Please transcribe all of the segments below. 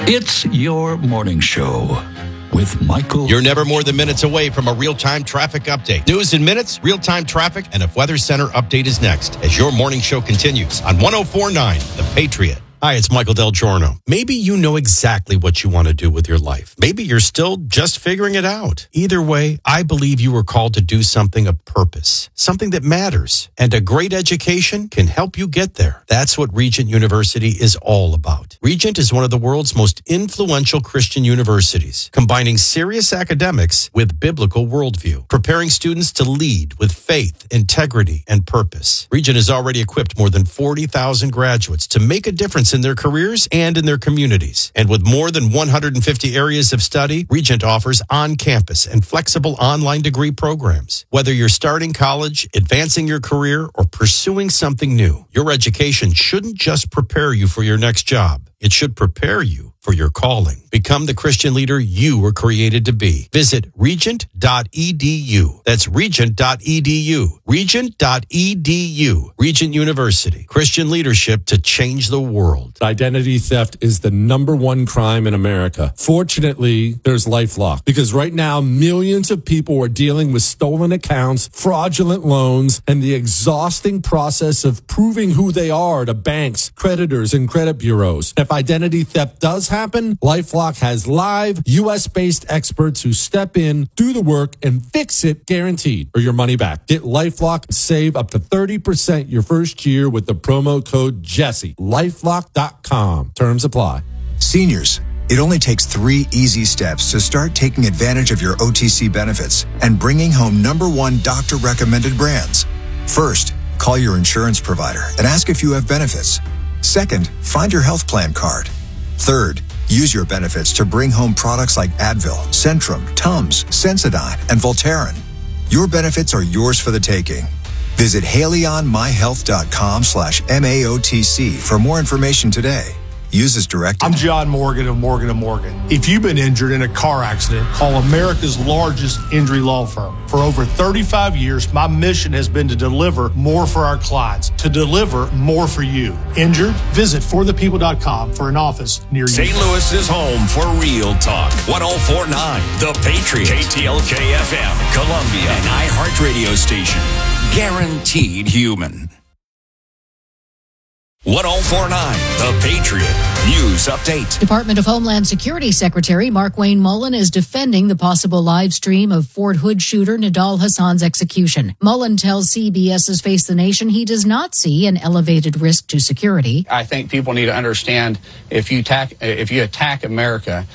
It's your morning show with Michael. You're never more than minutes away from a real-time traffic update. News in minutes, real-time traffic, and a Weather Center update is next as your morning show continues on 104.9 The Patriot. Hi, it's Michael Del Giorno. Maybe you know exactly what you want to do with your life. Maybe you're still just figuring it out. Either way, I believe you were called to do something of purpose, something that matters, and a great education can help you get there. That's what Regent University is all about. Regent is one of the world's most influential Christian universities, combining serious academics with biblical worldview, preparing students to lead with faith, integrity, and purpose. Regent has already equipped more than 40,000 graduates to make a difference in their careers and in their communities. And with more than 150 areas of study, Regent offers on-campus and flexible online degree programs. Whether you're starting college, advancing your career, or pursuing something new, your education shouldn't just prepare you for your next job. It should prepare you for your calling. Become the Christian leader you were created to be. Visit regent.edu. That's regent.edu. Regent.edu. Regent University. Christian leadership to change the world. Identity theft is the number one crime in America. Fortunately, there's LifeLock, because right now millions of people are dealing with stolen accounts, fraudulent loans, and the exhausting process of proving who they are to banks, creditors, and credit bureaus. If identity theft does happen, LifeLock has live U.S.-based experts who step in, do the work, and fix it guaranteed, or your money back. Get LifeLock and save up to 30% your first year with the promo code Jesse. LifeLock.com. Terms apply. Seniors, it only takes 3 easy steps to start taking advantage of your OTC benefits and bringing home #1 doctor-recommended brands. First, call your insurance provider and ask if you have benefits. Second, find your health plan card. Third, use your benefits to bring home products like Advil, Centrum, Tums, Sensodyne, and Voltaren. Your benefits are yours for the taking. Visit HaleyOnMyHealth.com/MAOTC for more information today. Use as directed. I'm John Morgan of Morgan & Morgan. If you've been injured in a car accident, call America's largest injury law firm. For over 35 years, my mission has been to deliver more for our clients, to deliver more for you. Injured? Visit forthepeople.com for an office near you. St. Louis is home for Real Talk. 104.9 The Patriot. KTLK FM, Columbia, an iHeart radio station. Guaranteed human. 104.9 The Patriot News Update. Department of Homeland Security Secretary Markwayne Mullin is defending the possible live stream of Fort Hood shooter Nidal Hassan's execution. Mullin tells CBS's Face the Nation he does not see an elevated risk to security. I think people need to understand if you attack America,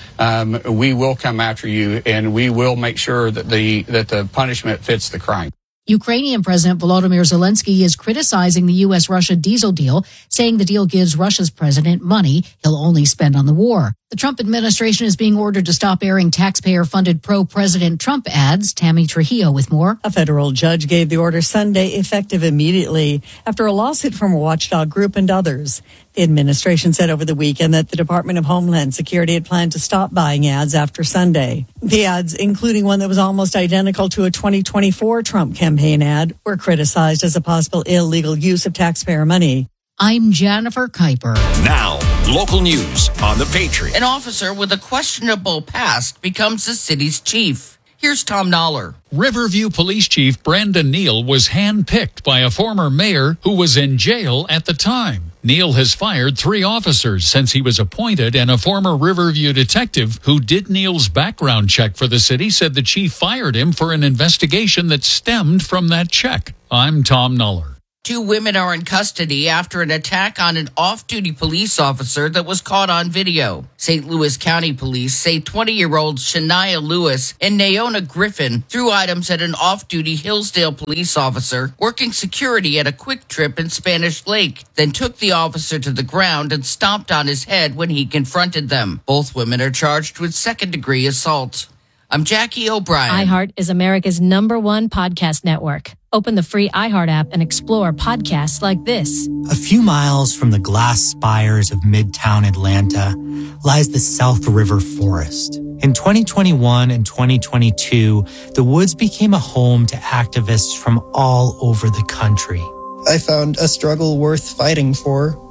we will come after you, and we will make sure that the punishment fits the crime. Ukrainian President Volodymyr Zelensky is criticizing the U.S.-Russia diesel deal, saying the deal gives Russia's president money he'll only spend on the war. The Trump administration is being ordered to stop airing taxpayer-funded pro-President Trump ads. Tammy Trujillo with more. A federal judge gave the order Sunday, effective immediately, after a lawsuit from a watchdog group and others. The administration said over the weekend that the Department of Homeland Security had planned to stop buying ads after Sunday. The ads, including one that was almost identical to a 2024 Trump campaign ad, were criticized as a possible illegal use of taxpayer money. I'm Jennifer Kuiper. Now, local news on The Patriot. An officer with a questionable past becomes the city's chief. Here's Tom Noller. Riverview Police Chief Brandon Neal was handpicked by a former mayor who was in jail at the time. Neal has fired 3 officers since he was appointed, and a former Riverview detective who did Neal's background check for the city said the chief fired him for an investigation that stemmed from that check. I'm Tom Noller. 2 women are in custody after an attack on an off-duty police officer that was caught on video. St. Louis County Police say 20-year-old Shania Lewis and Naona Griffin threw items at an off-duty Hillsdale police officer working security at a Quick Trip in Spanish Lake, then took the officer to the ground and stomped on his head when he confronted them. Both women are charged with second-degree assault. I'm Jackie O'Brien. iHeart is America's #1 podcast network. Open the free iHeart app and explore podcasts like this. A few miles from the glass spires of Midtown Atlanta lies the South River Forest. In 2021 and 2022, the woods became a home to activists from all over the country. I found a struggle worth fighting for.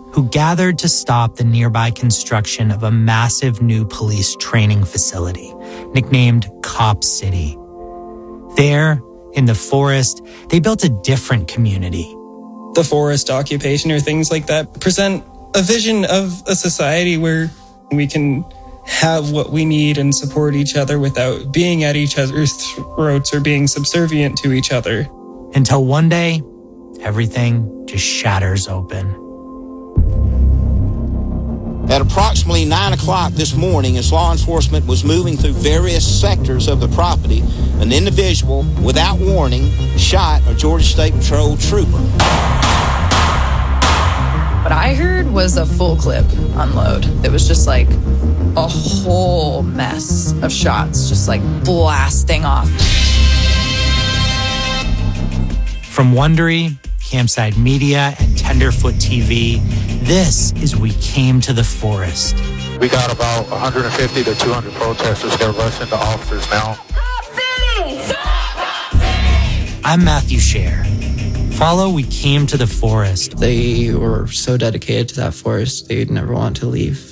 who gathered to stop the nearby construction of a massive new police training facility, nicknamed Cop City. There, in the forest, they built a different community. The forest occupation or things like that present a vision of a society where we can have what we need and support each other without being at each other's throats or being subservient to each other. Until one day, everything just shatters open. At approximately 9 o'clock this morning, as law enforcement was moving through various sectors of the property, an individual, without warning, shot a Georgia State Patrol trooper. What I heard was a full clip unload. It was just like a whole mess of shots, just like blasting off. From Wondery, Campside Media, and Tenderfoot TV, this is We Came to the Forest. We got about 150 to 200 protesters. They're rushing the officers now. I'm Matthew Scher. Follow We Came to the Forest. They were so dedicated to that forest, they'd never want to leave.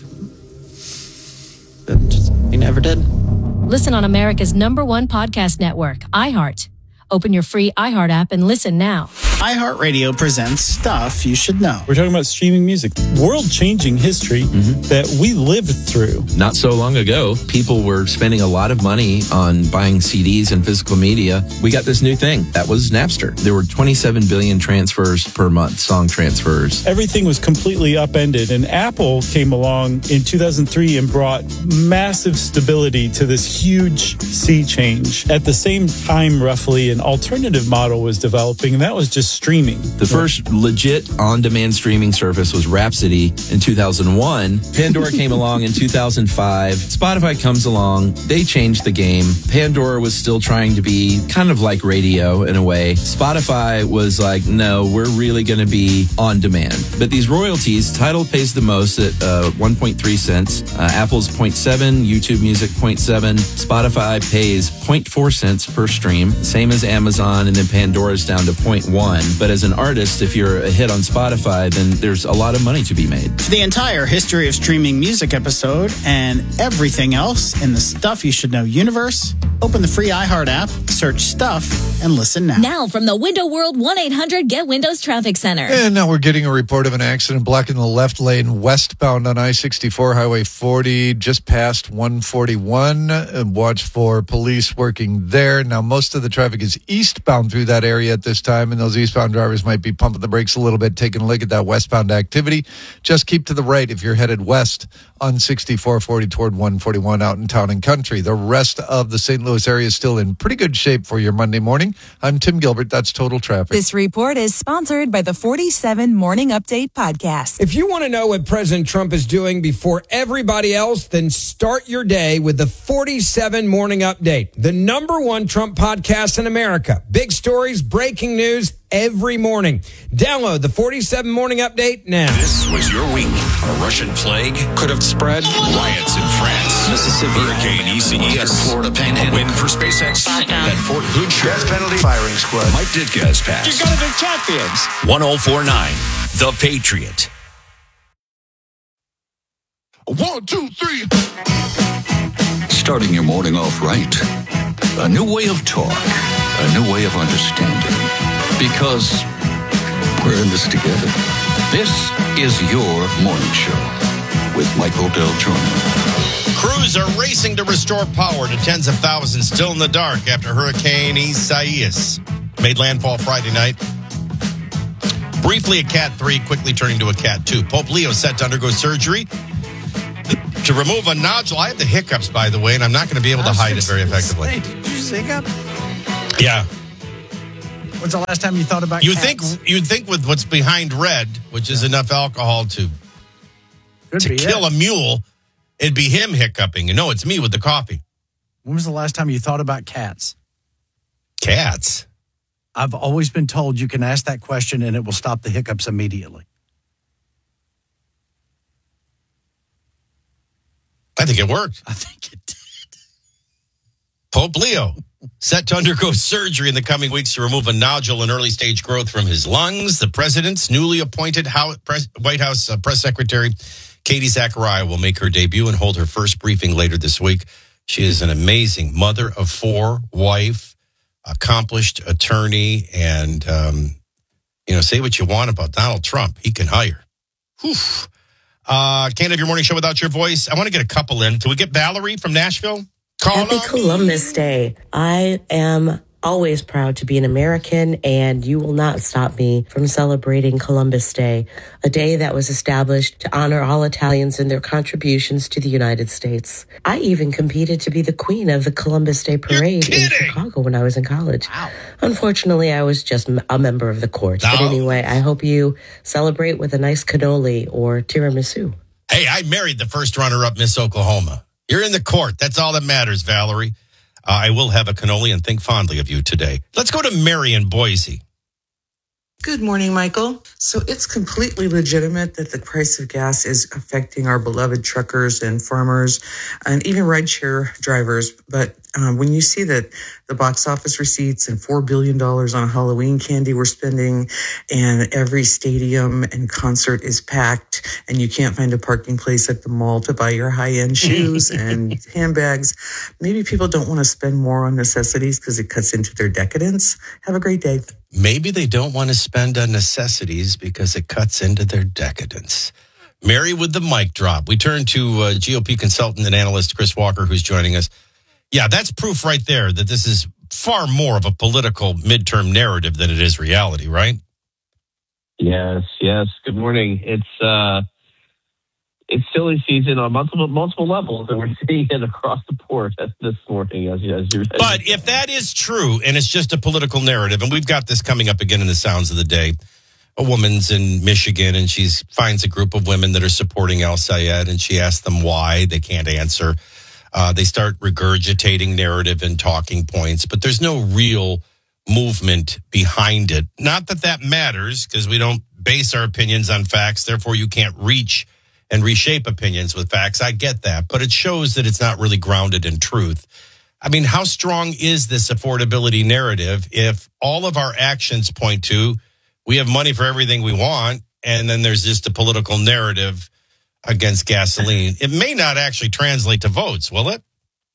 But they never did. Listen on America's #1 podcast network, iHeart. Open your free iHeart app and listen now. iHeartRadio presents Stuff You Should Know. We're talking about streaming music, world-changing history that we lived through. Not so long ago, people were spending a lot of money on buying CDs and physical media. We got this new thing. That was Napster. There were 27 billion transfers per month, song transfers. Everything was completely upended, and Apple came along in 2003 and brought massive stability to this huge sea change. At the same time, roughly, an alternative model was developing, and that was just streaming. The first legit on-demand streaming service was Rhapsody in 2001. Pandora came along in 2005. Spotify comes along. They changed the game. Pandora was still trying to be kind of like radio in a way. Spotify was like, no, we're really going to be on demand. But these royalties, Tidal pays the most at 1.3 cents. Apple's 0.7, YouTube Music 0.7. Spotify pays 0.4 cents per stream, same as Amazon, and then Pandora's down to 0.1. But as an artist, if you're a hit on Spotify, then there's a lot of money to be made. For the entire history of streaming music episode and everything else in the Stuff You Should Know universe, open the free iHeart app, search Stuff, and listen now. Now from the Window World 1-800-GET-WINDOWS Traffic Center. And now we're getting a report of an accident blocking the left lane westbound on I-64 Highway 40, just past 141. Watch for police working there. Now, most of the traffic is eastbound through that area at this time, and those eastbound drivers might be pumping the brakes a little bit, taking a look at that westbound activity. Just keep to the right if you're headed west on 6440 toward 141 out in town and country. The rest of the St. Louis area is still in pretty good shape for your Monday morning. I'm Tim Gilbert. That's Total Traffic. This report is sponsored by the 47 Morning Update podcast. If you want to know what President Trump is doing before everybody else, then start your day with the 47 Morning Update, the #1 Trump podcast in America. Big stories, breaking news every morning. Download the 47 Morning Update now. This was your week. A Russian plague could have spread. Riots in France. Mississippi. Hurricane ECES. Florida Panhandle. Win for SpaceX. That Fort Hood show. Gas penalty. Firing squad. Mike Ditka has passed. You're going to be champions. 1049. The Patriot. 1, 2, 3. Starting your morning off right. A new way of talk. A new way of understanding. Because we're in this together. This is your morning show with Michael Del Giorno. Crews are racing to restore power to tens of thousands still in the dark after Hurricane Isaias made landfall Friday night. Briefly a Cat 3, quickly turning to a Cat 2. Pope Leo set to undergo surgery to remove a nodule. I have the hiccups, by the way, and I'm not going to be able to hide it very effectively. Did you just hiccup? Yeah. When's the last time you thought about You'd cats? think with what's behind red, which is enough alcohol to kill a mule, it'd be him hiccuping. No, it's me with the coffee. When was the last time you thought about cats? Cats? I've always been told you can ask that question and it will stop the hiccups immediately. I think it worked. I think it did. Pope Leo. Set to undergo surgery in the coming weeks to remove a nodule and early-stage growth from his lungs. The president's newly appointed White House press secretary, Katie Zachariah, will make her debut and hold her first briefing later this week. She is an amazing mother of four, wife, accomplished attorney, and, say what you want about Donald Trump. He can hire. Whew. Can't have your morning show without your voice. I want to get a couple in. Can we get Valerie from Nashville? Happy Columbus Day. I am always proud to be an American, and you will not stop me from celebrating Columbus Day, a day that was established to honor all Italians and their contributions to the United States. I even competed to be the queen of the Columbus Day Parade in Chicago when I was in college. Wow. Unfortunately, I was just a member of the court. But anyway, I hope you celebrate with a nice cannoli or tiramisu. Hey, I married the first runner-up Miss Oklahoma. You're in the court. That's all that matters, Valerie. I will have a cannoli and think fondly of you today. Let's go to Mary in Boise. Good morning, Michael. So it's completely legitimate that the price of gas is affecting our beloved truckers and farmers and even rideshare drivers. But when you see that the box office receipts and $4 billion on Halloween candy we're spending, and every stadium and concert is packed, and you can't find a parking place at the mall to buy your high-end shoes and handbags, maybe people don't want to spend more on necessities because it cuts into their decadence. Have a great day. Maybe they don't want to spend on necessities because it cuts into their decadence. Mary with the mic drop. We turn to GOP consultant and analyst Chris Walker, who's joining us. Yeah, that's proof right there that this is far more of a political midterm narrative than it is reality, right? Yes. Good morning. It's silly season on multiple levels, and we're seeing it across the board this morning. As you But if that is true, and it's just a political narrative, and we've got this coming up again in the sounds of the day. A woman's in Michigan, and she finds a group of women that are supporting Al Sayed, and she asks them why. They can't answer. They start regurgitating narrative and talking points, but there's no real movement behind it. Not that matters, because we don't base our opinions on facts. Therefore, you can't reach and reshape opinions with facts. I get that, but it shows that it's not really grounded in truth. I mean, how strong is this affordability narrative if all of our actions point to we have money for everything we want, and then there's just a political narrative against gasoline? It may not actually translate to votes, will it?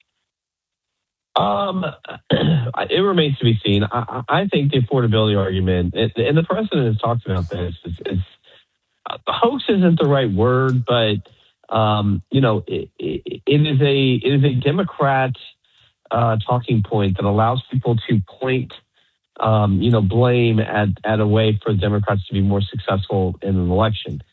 It remains to be seen. I think the affordability argument, and the president has talked about this, is hoax isn't the right word, but it is a Democrat talking point that allows people to point blame at a way for Democrats to be more successful in an election.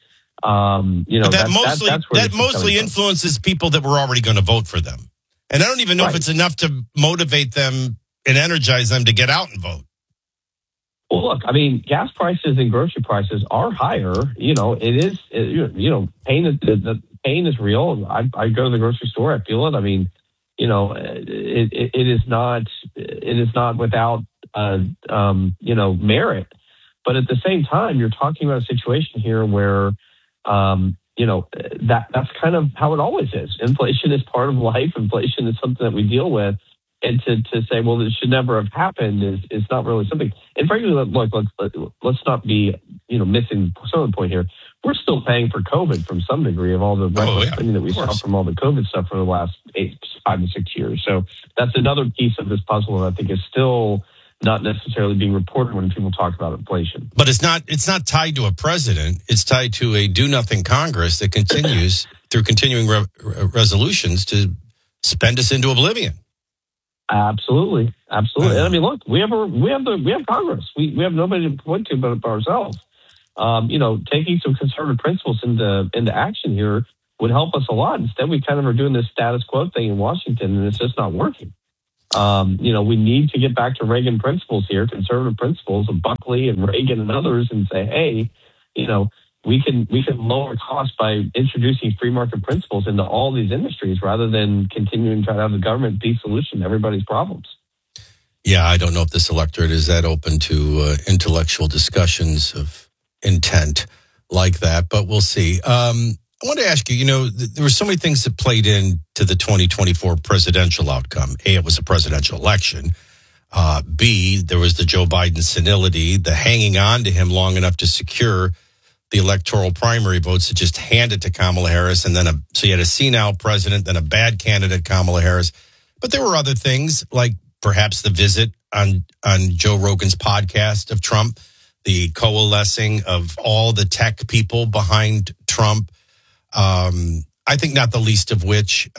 That mostly influences people that were already going to vote for them. And I don't even know if it's enough to motivate them and energize them to get out and vote. Well, look, I mean, gas prices and grocery prices are higher. It is, pain is real. I go to the grocery store, I feel it. I mean, it is not without, merit. But at the same time, you're talking about a situation here where, that's kind of how it always is. Inflation is part of life. Inflation is something that we deal with. And to say, well, this should never have happened is not really something. And frankly, let's not be, missing some of the point here. We're still paying for COVID from some degree of all the spending that we saw from all the COVID stuff for the last 5 to 6 years. So that's another piece of this puzzle that I think is still not necessarily being reported when people talk about inflation. But it's not tied to a president. It's tied to a do-nothing Congress that continues through continuing resolutions to spend us into oblivion. Absolutely. And I mean, look, we have Congress. We have nobody to point to but ourselves. Taking some conservative principles into action here would help us a lot. Instead, we kind of are doing this status quo thing in Washington, and it's just not working. We need to get back to Reagan principles here, conservative principles of Buckley and Reagan and others, and say, hey, we can lower costs by introducing free market principles into all these industries rather than continuing to try to have the government be solution to everybody's problems. Yeah, I don't know if this electorate is that open to intellectual discussions of intent like that, but we'll see. I want to ask you, there were so many things that played into the 2024 presidential outcome. A, it was a presidential election. B, there was the Joe Biden senility, the hanging on to him long enough to secure the electoral primary votes to just hand it to Kamala Harris. And then so you had a senile president, then a bad candidate, Kamala Harris. But there were other things like perhaps the visit on Joe Rogan's podcast of Trump, the coalescing of all the tech people behind Trump. I think not the least of which,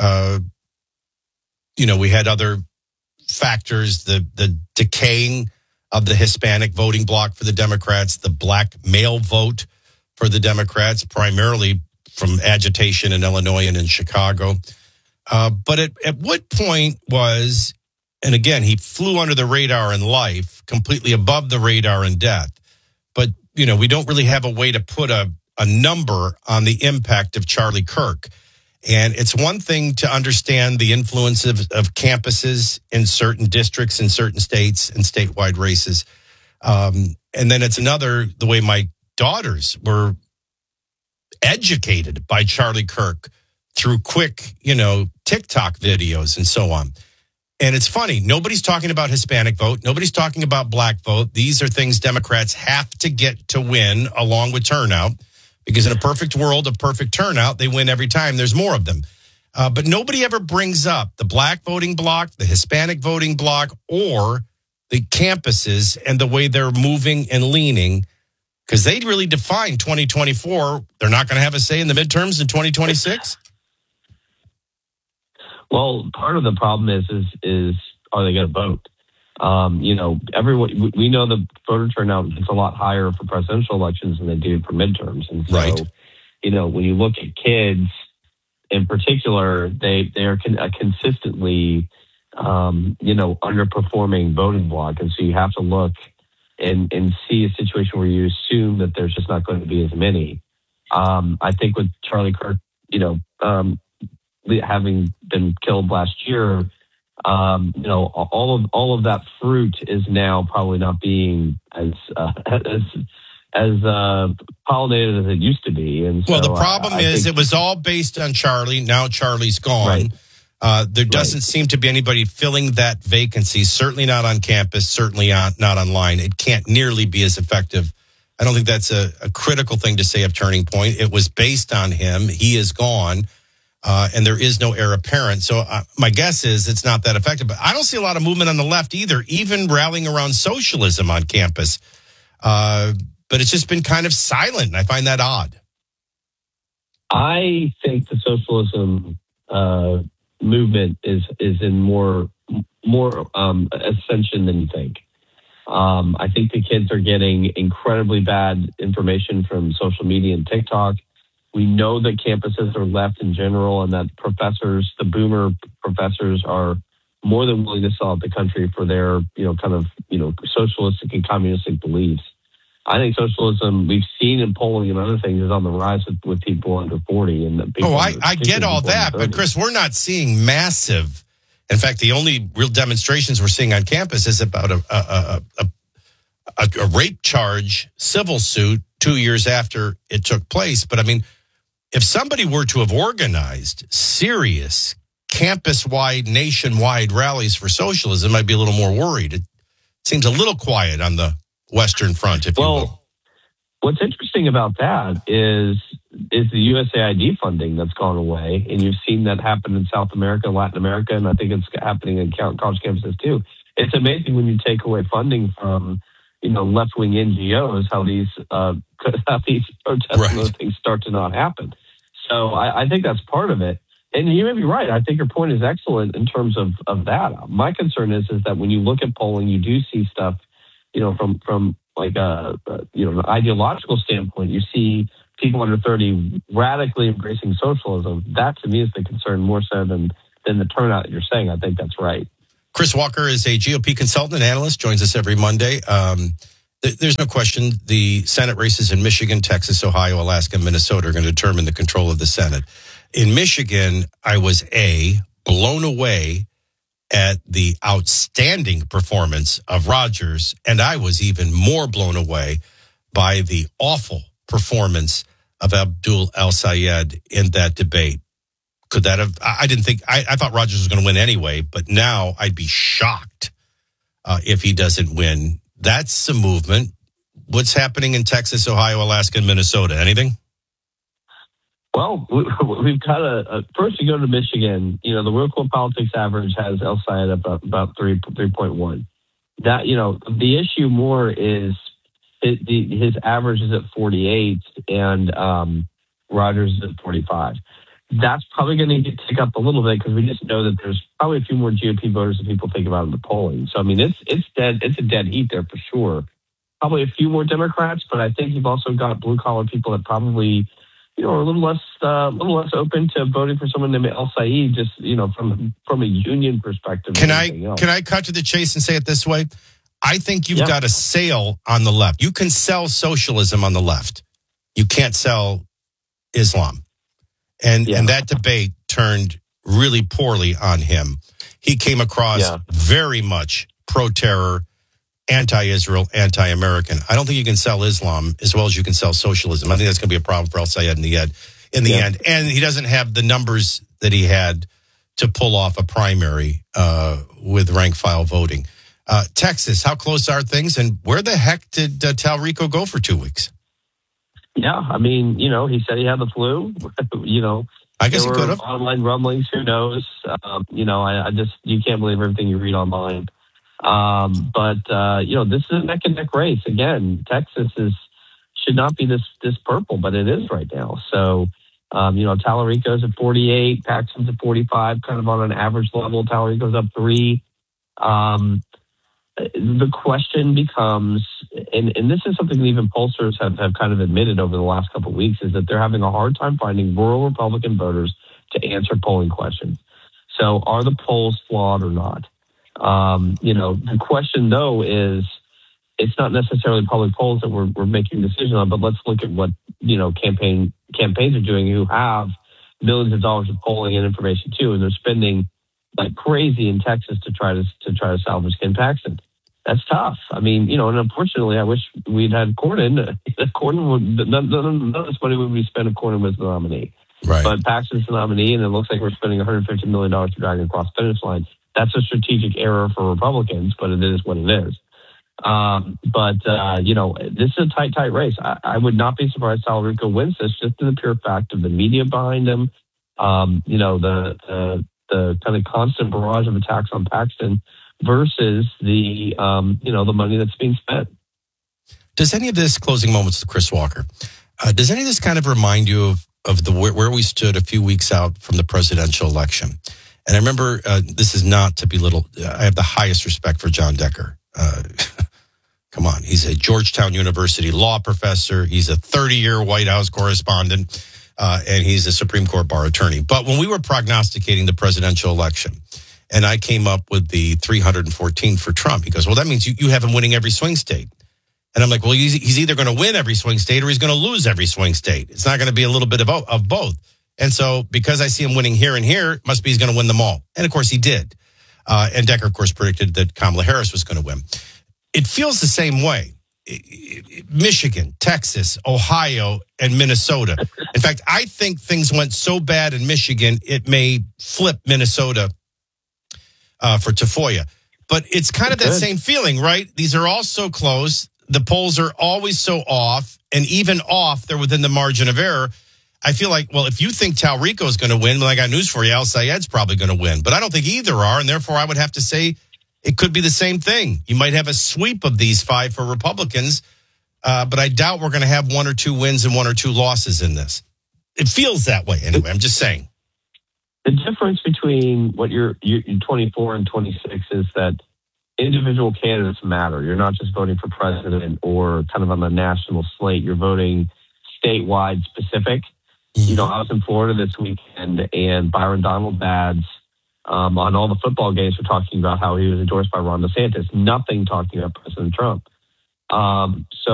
we had other factors, the decaying of the Hispanic voting bloc for the Democrats, the black male vote for the Democrats, primarily from agitation in Illinois and in Chicago. But at what point was, and again, he flew under the radar in life, completely above the radar in death. But, we don't really have a way to put a number on the impact of Charlie Kirk. And it's one thing to understand the influence of campuses in certain districts, in certain states, and statewide races. And then it's another, the way my daughters were educated by Charlie Kirk through quick, TikTok videos and so on. And it's funny, nobody's talking about Hispanic vote. Nobody's talking about black vote. These are things Democrats have to get to win along with turnout. Because in a perfect world of perfect turnout, they win every time. There's more of them. But nobody ever brings up the black voting bloc, the Hispanic voting bloc, or the campuses and the way they're moving and leaning. Because they really define 2024. They're not going to have a say in the midterms in 2026? Well, part of the problem is are they going to vote? Everyone, we know the voter turnout is a lot higher for presidential elections than they do for midterms. And so, right. When you look at kids in particular, they are consistently, underperforming voting bloc. And so you have to look and see a situation where you assume that there's just not going to be as many. I think with Charlie Kirk, having been killed last year, all of that fruit is now probably not being as pollinated as it used to be. And so, the problem is it was all based on Charlie. Now Charlie's gone. Right. There doesn't seem to be anybody filling that vacancy. Certainly not on campus. Certainly not online. It can't nearly be as effective. I don't think that's a critical thing to say of Turning Point. It was based on him. He is gone. And there is no heir apparent. So my guess is it's not that effective. But I don't see a lot of movement on the left either, even rallying around socialism on campus. But it's just been kind of silent, and I find that odd. I think the socialism movement is in more ascension than you think. I think the kids are getting incredibly bad information from social media and TikTok. We know that campuses are left in general, and that professors, the boomer professors, are more than willing to sell out the country for their, socialistic and communistic beliefs. I think socialism, we've seen in polling and other things, is on the rise with people under 40. And I get all that, but Chris, we're not seeing massive. In fact, the only real demonstrations we're seeing on campus is about a rape charge, civil suit 2 years after it took place. But I mean, if somebody were to have organized serious campus-wide, nationwide rallies for socialism, I'd be a little more worried. It seems a little quiet on the Western Front, if you will. What's interesting about that is the USAID funding that's gone away, and you've seen that happen in South America, Latin America, and I think it's happening in college campuses too. It's amazing when you take away funding from left-wing NGOs, how these protests and those things start to not happen. So I think that's part of it. And you may be right. I think your point is excellent in terms of that. My concern is that when you look at polling, you do see stuff, from like an ideological standpoint. You see people under 30 radically embracing socialism. That to me is the concern more so than the turnout that you're saying. I think that's right. Chris Walker is a GOP consultant and analyst, joins us every Monday. There's no question the Senate races in Michigan, Texas, Ohio, Alaska, and Minnesota are going to determine the control of the Senate. In Michigan, I was blown away at the outstanding performance of Rogers, and I was even more blown away by the awful performance of Abdul El-Sayed in that debate. Could that have, I thought Rogers was going to win anyway, but now I'd be shocked if he doesn't win. That's some movement. What's happening in Texas, Ohio, Alaska, and Minnesota? Anything? Well, we've got first you go to Michigan. You know, the Real Clear Politics average has El-Sayed about 3.1. That, you know, the issue more is his average is at 48 and Rogers is at 45. That's probably going to tick up a little bit because we just know that there's probably a few more GOP voters than people think about in the polling. So, I mean, it's dead. It's a dead heat there for sure. Probably a few more Democrats, but I think you've also got blue collar people that probably, you know, are a little less open to voting for someone named El-Sayed, just, you know, from a union perspective. Can I cut to the chase and say it this way? I think you've got a sale on the left. You can sell socialism on the left. You can't sell Islam. And that debate turned really poorly on him. He came across very much pro-terror, anti-Israel, anti-American. I don't think you can sell Islam as well as you can sell socialism. I think that's going to be a problem for El-Sayed in the end. And he doesn't have the numbers that he had to pull off a primary with rank file voting. Texas, how close are things? And where the heck did Talrico go for 2 weeks? Yeah, I mean, you know, he said he had the flu. You know, I guess he could have. Online rumblings, who knows? You know, I just, you can't believe everything you read online. But you know, this is a neck and neck race. Again, Texas should not be this purple, but it is right now. So, you know, Talarico's at 48, Paxton's at 45, kind of on an average level. Talarico's up 3. The question becomes, and this is something that even pollsters have kind of admitted over the last couple of weeks, is that they're having a hard time finding rural Republican voters to answer polling questions. So are the polls flawed or not? You know, the question, though, is it's not necessarily public polls that we're making decisions on, but let's look at what, you know, campaigns are doing who have millions of dollars of polling and information, too, and they're spending like crazy in Texas to try to salvage Ken Paxton. That's tough. I mean, you know, and unfortunately, I wish we'd had Cornyn. None of this money would be spent if Cornyn was the nominee. Right. But Paxton's the nominee, and it looks like we're spending $150 million to drag across the finish line. That's a strategic error for Republicans, but it is what it is. You know, this is a tight race. I would not be surprised Talarico wins this, just in the pure fact of the media behind him. You know, the kind of constant barrage of attacks on Paxton versus the you know, the money that's being spent. Does any of this, closing moments with Chris Walker, does any of this kind of remind you of the where we stood a few weeks out from the presidential election? And I remember, this is not to belittle, I have the highest respect for John Decker. Come on, he's a Georgetown University law professor. He's a 30-year White House correspondent, and he's a Supreme Court bar attorney. But when we were prognosticating the presidential election, and I came up with the 314 for Trump, he goes, well, that means you have him winning every swing state. And I'm like, well, he's either going to win every swing state or he's going to lose every swing state. It's not going to be a little bit of both. And so because I see him winning here and here, it must be he's going to win them all. And of course he did. And Decker, of course, predicted that Kamala Harris was going to win. It feels the same way. Michigan, Texas, Ohio, and Minnesota. In fact, I think things went so bad in Michigan, it may flip Minnesota for Tafoya. But it's kind of that same feeling, right? These are all so close. The polls are always so off. And even off, they're within the margin of error. I feel like, well, if you think Talrico is going to win, well, I got news for you. El-Sayed's probably going to win. But I don't think either are. And therefore, I would have to say it could be the same thing. You might have a sweep of these 5 for Republicans. But I doubt we're going to have 1 or 2 wins and 1 or 2 losses in this. It feels that way anyway. I'm just saying. The difference between what you're 24 and 26 is that individual candidates matter. You're not just voting for president or kind of on the national slate. You're voting statewide specific. You know, I was in Florida this weekend, and Byron Donald ads on all the football games were talking about how he was endorsed by Ron DeSantis. Nothing talking about President Trump. So